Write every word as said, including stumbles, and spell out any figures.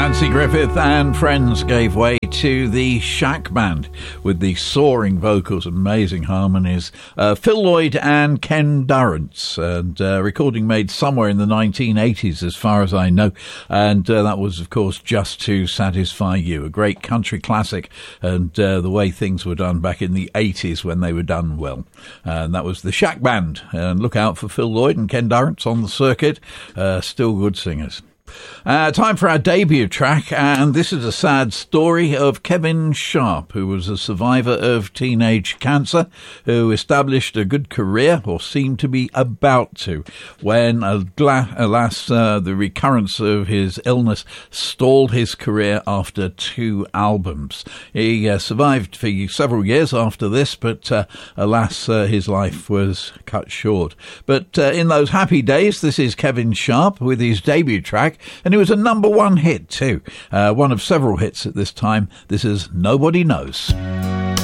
Nancy Griffith and friends gave way to the Shack Band with the soaring vocals, amazing harmonies. Uh, Phil Lloyd and Ken Durrance, and uh, recording made somewhere in the nineteen eighties as far as I know, and uh, that was of course Just to Satisfy You, a great country classic, and uh, the way things were done back in the eighties when they were done well. And that was the Shack Band, and look out for Phil Lloyd and Ken Durrance on the circuit, uh, still good singers. Uh, time for our debut track, and this is a sad story of Kevin Sharp, who was a survivor of teenage cancer, who established a good career, or seemed to be about to, when, alas, uh, the recurrence of his illness stalled his career after two albums. He uh, survived for several years after this, but uh, alas, uh, his life was cut short. But uh, in those happy days, this is Kevin Sharp with his debut track, and it was a number one hit too. Uh, one of several hits at this time. This is Nobody Knows.